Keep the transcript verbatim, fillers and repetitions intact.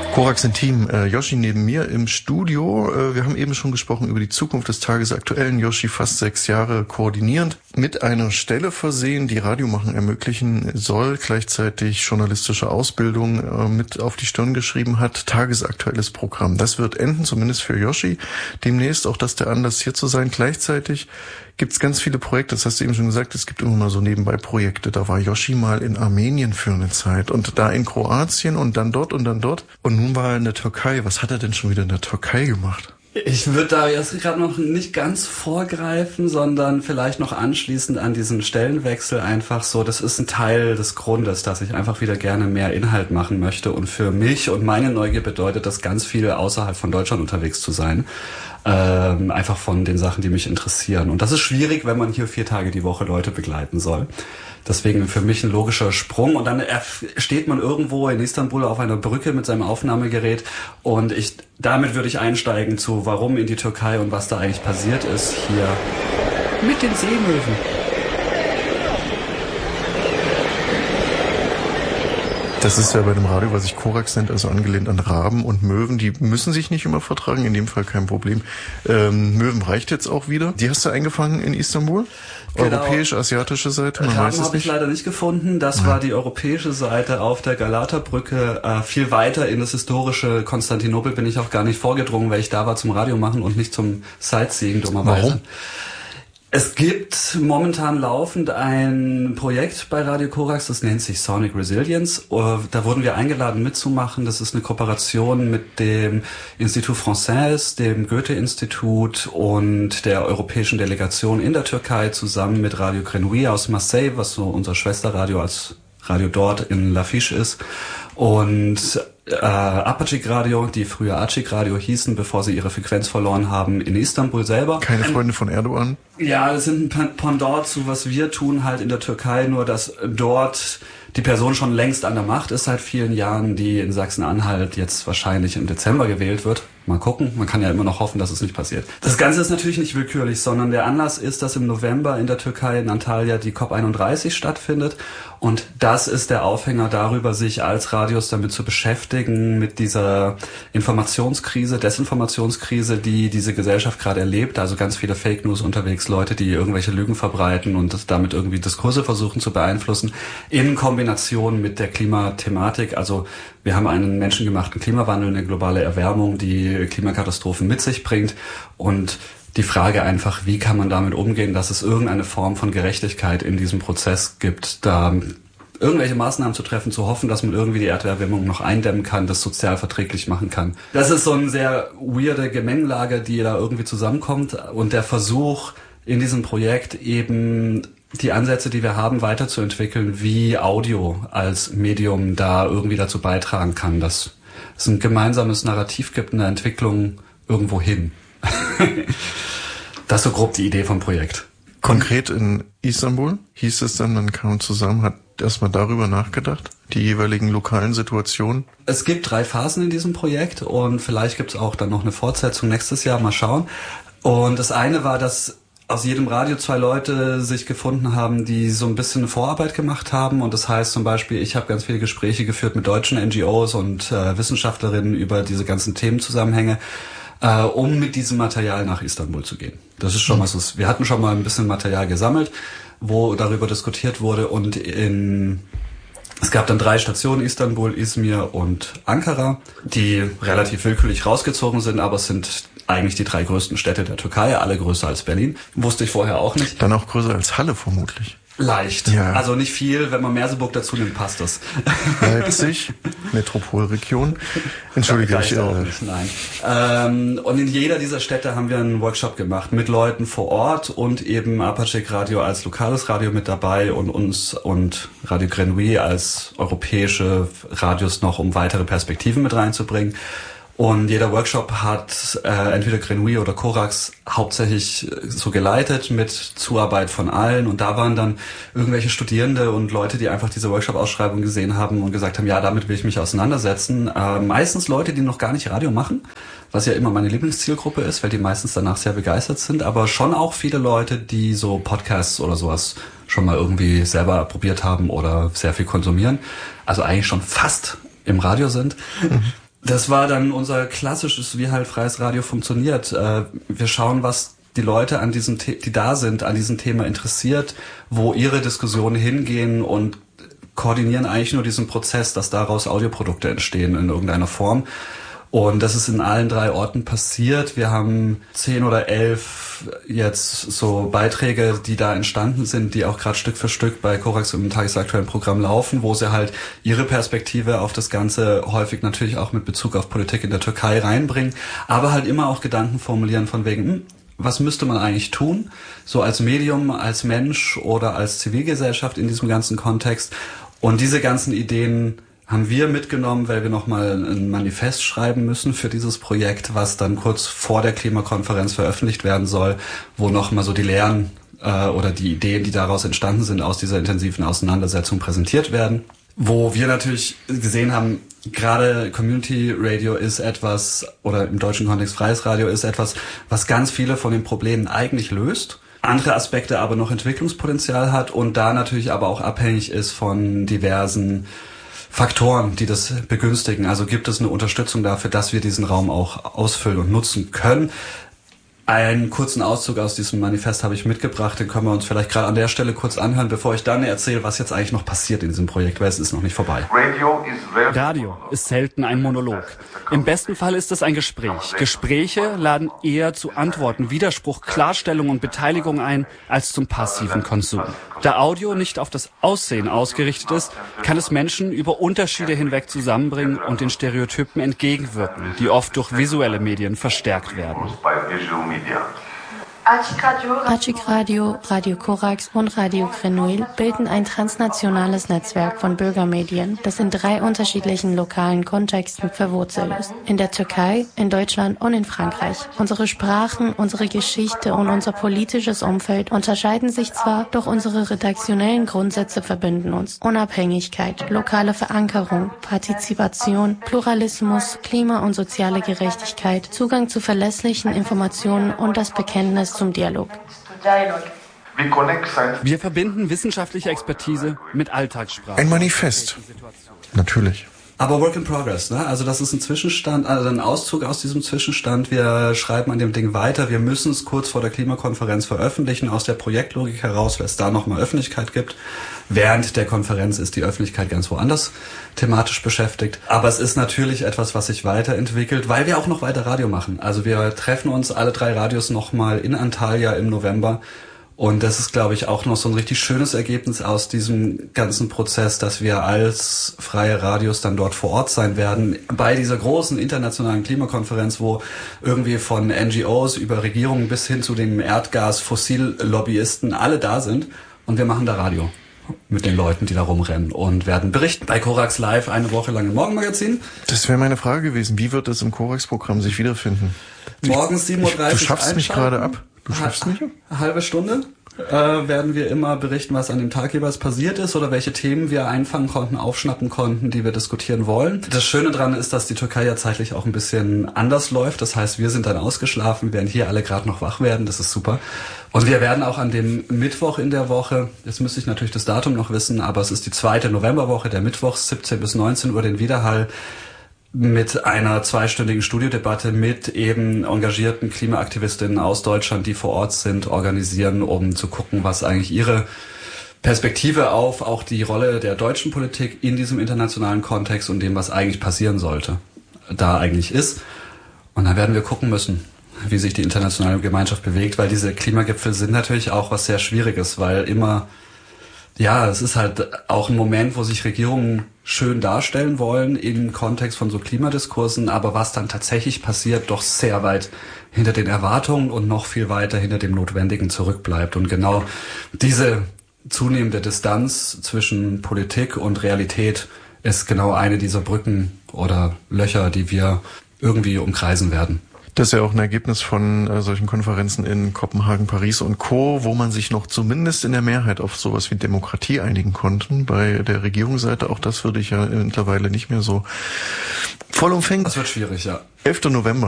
Korax Intim, äh, Yoshi neben mir im Studio. Äh, wir haben eben schon gesprochen über die Zukunft des Tagesaktuellen. Yoshi fast sechs Jahre koordinierend, mit einer Stelle versehen, die Radiomachen ermöglichen soll, gleichzeitig journalistische Ausbildung äh, mit auf die Stirn geschrieben hat. Tagesaktuelles Programm. Das wird enden, zumindest für Yoshi. Demnächst auch das der Anlass, hier zu sein. Gleichzeitig gibt es ganz viele Projekte, das hast du eben schon gesagt, es gibt immer mal so nebenbei Projekte. Da war Yoshi mal in Armenien für eine Zeit und da in Kroatien und dann dort und dann dort. Und nun war er in der Türkei. Was hat er denn schon wieder in der Türkei gemacht? Ich würde da jetzt gerade noch nicht ganz vorgreifen, sondern vielleicht noch anschließend an diesen Stellenwechsel einfach so, das ist ein Teil des Grundes, dass ich einfach wieder gerne mehr Inhalt machen möchte. Und für mich und meine Neugier bedeutet das ganz viel außerhalb von Deutschland unterwegs zu sein. Ähm, einfach von den Sachen, die mich interessieren. Und das ist schwierig, wenn man hier vier Tage die Woche Leute begleiten soll. Deswegen für mich ein logischer Sprung. Und dann steht man irgendwo in Istanbul auf einer Brücke mit seinem Aufnahmegerät. Und ich, damit würde ich einsteigen zu, warum in die Türkei und was da eigentlich passiert ist hier mit den Seemöwen. Das ist ja bei dem Radio, was sich Korax nennt, also angelehnt an Raben und Möwen. Die müssen sich nicht immer vertragen, in dem Fall kein Problem. Ähm, Möwen reicht jetzt auch wieder. Die hast du eingefangen in Istanbul? Genau. Europäisch-asiatische Seite? Man Raben habe ich leider nicht gefunden. Das ja. war die europäische Seite auf der Galata-Brücke. Äh, viel weiter in das historische Konstantinopel bin ich auch gar nicht vorgedrungen, weil ich da war zum Radio machen und nicht zum Sightseeing dummerweise. Warum? Es gibt momentan laufend ein Projekt bei Radio Korax, das nennt sich Sonic Resilience. Da wurden wir eingeladen mitzumachen. Das ist eine Kooperation mit dem Institut Français, dem Goethe-Institut und der europäischen Delegation in der Türkei zusammen mit Radio Grenouille aus Marseille, was so unser Schwesterradio als Radio dort in Lafiche ist. Und äh, Apaçık Radio, die früher Açık Radio hießen, bevor sie ihre Frequenz verloren haben, in Istanbul selber. Keine Freunde von Erdogan? Ja, das sind ein Pendant zu was wir tun halt in der Türkei, nur dass dort die Person schon längst an der Macht ist seit vielen Jahren, die in Sachsen-Anhalt jetzt wahrscheinlich im Dezember gewählt wird. Mal gucken, man kann ja immer noch hoffen, dass es nicht passiert. Das Ganze ist natürlich nicht willkürlich, sondern der Anlass ist, dass im November in der Türkei in Antalya die COP einunddreißig stattfindet und das ist der Aufhänger darüber, sich als Radios damit zu beschäftigen, mit dieser Informationskrise, Desinformationskrise, die diese Gesellschaft gerade erlebt, also ganz viele Fake News unterwegs, Leute, die irgendwelche Lügen verbreiten und damit irgendwie Diskurse versuchen zu beeinflussen, in Kombination mit der Klimathematik, also wir haben einen menschengemachten Klimawandel, eine globale Erwärmung, die Klimakatastrophen mit sich bringt und die Frage einfach, wie kann man damit umgehen, dass es irgendeine Form von Gerechtigkeit in diesem Prozess gibt, da irgendwelche Maßnahmen zu treffen, zu hoffen, dass man irgendwie die Erderwärmung noch eindämmen kann, das sozial verträglich machen kann. Das ist so eine sehr weirde Gemengelage, die da irgendwie zusammenkommt und der Versuch in diesem Projekt eben die Ansätze, die wir haben, weiterzuentwickeln, wie Audio als Medium da irgendwie dazu beitragen kann, dass es ein gemeinsames Narrativ gibt, eine Entwicklung irgendwo hin. Das ist so grob die Idee vom Projekt. Konkret in Istanbul hieß es dann, man kam zusammen, hat erstmal darüber nachgedacht, die jeweiligen lokalen Situationen? Es gibt drei Phasen in diesem Projekt und vielleicht gibt es auch dann noch eine Fortsetzung nächstes Jahr, mal schauen. Und das eine war, dass aus jedem Radio zwei Leute sich gefunden haben, die so ein bisschen eine Vorarbeit gemacht haben. Und das heißt zum Beispiel, ich habe ganz viele Gespräche geführt mit deutschen N G Os und äh, Wissenschaftlerinnen über diese ganzen Themenzusammenhänge, äh, um mit diesem Material nach Istanbul zu gehen. Das ist schon mal so. Wir hatten schon mal ein bisschen Material gesammelt, wo darüber diskutiert wurde. Und in es gab dann drei Stationen, Istanbul, Izmir und Ankara, die relativ willkürlich rausgezogen sind, aber es sind eigentlich die drei größten Städte der Türkei, alle größer als Berlin. Wusste ich vorher auch nicht. Dann auch größer als Halle vermutlich. Leicht. Ja. Also nicht viel. Wenn man Merseburg dazu nimmt, passt das. Leipzig, Metropolregion. Entschuldige, ich auch nicht, nein. Ähm, und in jeder dieser Städte haben wir einen Workshop gemacht mit Leuten vor Ort und eben Apaçık Radio als lokales Radio mit dabei und uns und Radio Grenouille als europäische Radios noch, um weitere Perspektiven mit reinzubringen. Und jeder Workshop hat äh, entweder Grenouille oder Korax hauptsächlich so geleitet mit Zuarbeit von allen. Und da waren dann irgendwelche Studierende und Leute, die einfach diese Workshop-Ausschreibung gesehen haben und gesagt haben, ja, damit will ich mich auseinandersetzen. Äh, meistens Leute, die noch gar nicht Radio machen, was ja immer meine Lieblingszielgruppe ist, weil die meistens danach sehr begeistert sind. Aber schon auch viele Leute, die so Podcasts oder sowas schon mal irgendwie selber probiert haben oder sehr viel konsumieren. Also eigentlich schon fast im Radio sind. Mhm. Das war dann unser klassisches, wie halt freies Radio funktioniert. Wir schauen, was die Leute an diesem, The- die da sind, an diesem Thema interessiert, wo ihre Diskussionen hingehen und koordinieren eigentlich nur diesen Prozess, dass daraus Audioprodukte entstehen in irgendeiner Form. Und das ist in allen drei Orten passiert. Wir haben zehn oder elf jetzt so Beiträge, die da entstanden sind, die auch gerade Stück für Stück bei Korax im tagesaktuellen Programm laufen, wo sie halt ihre Perspektive auf das Ganze häufig natürlich auch mit Bezug auf Politik in der Türkei reinbringen, aber halt immer auch Gedanken formulieren von wegen, hm, was müsste man eigentlich tun, so als Medium, als Mensch oder als Zivilgesellschaft in diesem ganzen Kontext. Und diese ganzen Ideen haben wir mitgenommen, weil wir nochmal ein Manifest schreiben müssen für dieses Projekt, was dann kurz vor der Klimakonferenz veröffentlicht werden soll, wo nochmal so die Lehren äh, oder die Ideen, die daraus entstanden sind, aus dieser intensiven Auseinandersetzung präsentiert werden. Wo wir natürlich gesehen haben, gerade Community Radio ist etwas, oder im deutschen Kontext freies Radio ist etwas, was ganz viele von den Problemen eigentlich löst, andere Aspekte aber noch Entwicklungspotenzial hat und da natürlich aber auch abhängig ist von diversen Faktoren, die das begünstigen. Also gibt es eine Unterstützung dafür, dass wir diesen Raum auch ausfüllen und nutzen können. Einen kurzen Auszug aus diesem Manifest habe ich mitgebracht, den können wir uns vielleicht gerade an der Stelle kurz anhören, bevor ich dann erzähle, was jetzt eigentlich noch passiert in diesem Projekt, weil es ist noch nicht vorbei. Radio ist selten ein Monolog. Im besten Fall ist es ein Gespräch. Gespräche laden eher zu Antworten, Widerspruch, Klarstellung und Beteiligung ein, als zum passiven Konsum. Da Audio nicht auf das Aussehen ausgerichtet ist, kann es Menschen über Unterschiede hinweg zusammenbringen und den Stereotypen entgegenwirken, die oft durch visuelle Medien verstärkt werden. Açık Radio, Radio Korax und Radio Grenouille bilden ein transnationales Netzwerk von Bürgermedien, das in drei unterschiedlichen lokalen Kontexten verwurzelt ist. In der Türkei, in Deutschland und in Frankreich. Unsere Sprachen, unsere Geschichte und unser politisches Umfeld unterscheiden sich zwar, doch unsere redaktionellen Grundsätze verbinden uns. Unabhängigkeit, lokale Verankerung, Partizipation, Pluralismus, Klima- und soziale Gerechtigkeit, Zugang zu verlässlichen Informationen und das Bekenntnis zum Dialog. Wir verbinden wissenschaftliche Expertise mit Alltagssprache. Ein Manifest. Natürlich. Aber Work in Progress, ne? Also das ist ein Zwischenstand, also ein Auszug aus diesem Zwischenstand. Wir schreiben an dem Ding weiter. Wir müssen es kurz vor der Klimakonferenz veröffentlichen, aus der Projektlogik heraus, weil es da nochmal Öffentlichkeit gibt. Während der Konferenz ist die Öffentlichkeit ganz woanders thematisch beschäftigt. Aber es ist natürlich etwas, was sich weiterentwickelt, weil wir auch noch weiter Radio machen. Also wir treffen uns alle drei Radios nochmal in Antalya im November. Und das ist, glaube ich, auch noch so ein richtig schönes Ergebnis aus diesem ganzen Prozess, dass wir als freie Radios dann dort vor Ort sein werden, bei dieser großen internationalen Klimakonferenz, wo irgendwie von N G Os über Regierungen bis hin zu den Erdgas-Fossil-Lobbyisten alle da sind. Und wir machen da Radio mit den Leuten, die da rumrennen und werden berichten bei Korax Live eine Woche lang im Morgenmagazin. Das wäre meine Frage gewesen. Wie wird das im Korax-Programm sich wiederfinden? Morgens sieben Uhr dreißig. Du schaffst mich gerade ab. Du schaffst mich ab? Eine halbe Stunde äh, werden wir immer berichten, was an dem Tag jeweils passiert ist oder welche Themen wir einfangen konnten, aufschnappen konnten, die wir diskutieren wollen. Das Schöne daran ist, dass die Türkei ja zeitlich auch ein bisschen anders läuft. Das heißt, wir sind dann ausgeschlafen, während hier alle gerade noch wach werden. Das ist super. Und wir werden auch an dem Mittwoch in der Woche, jetzt müsste ich natürlich das Datum noch wissen, aber es ist die zweite Novemberwoche, der Mittwoch, siebzehn bis neunzehn Uhr, den Widerhall mit einer zweistündigen Studiodebatte mit eben engagierten Klimaaktivistinnen aus Deutschland, die vor Ort sind, organisieren, um zu gucken, was eigentlich ihre Perspektive auf auch die Rolle der deutschen Politik in diesem internationalen Kontext und dem, was eigentlich passieren sollte, da eigentlich ist. Und dann werden wir gucken müssen, wie sich die internationale Gemeinschaft bewegt, weil diese Klimagipfel sind natürlich auch was sehr Schwieriges, weil immer, ja, es ist halt auch ein Moment, wo sich Regierungen schön darstellen wollen im Kontext von so Klimadiskursen, aber was dann tatsächlich passiert, doch sehr weit hinter den Erwartungen und noch viel weiter hinter dem Notwendigen zurückbleibt. Und genau diese zunehmende Distanz zwischen Politik und Realität ist genau eine dieser Brücken oder Löcher, die wir irgendwie umkreisen werden. Das ist ja auch ein Ergebnis von äh, solchen Konferenzen in Kopenhagen, Paris und Co., wo man sich noch zumindest in der Mehrheit auf sowas wie Demokratie einigen konnten. Bei der Regierungsseite, auch das würde ich ja mittlerweile nicht mehr so vollumfänglich. Das wird schwierig, ja. elfter November.